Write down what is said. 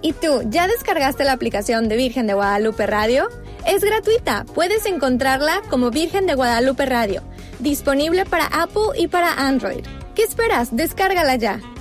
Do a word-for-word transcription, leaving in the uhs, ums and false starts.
¿Y tú, ya descargaste la aplicación de Virgen de Guadalupe Radio? Es gratuita, puedes encontrarla como Virgen de Guadalupe Radio, disponible para Apple y para Android. ¿Qué esperas? Descárgala ya.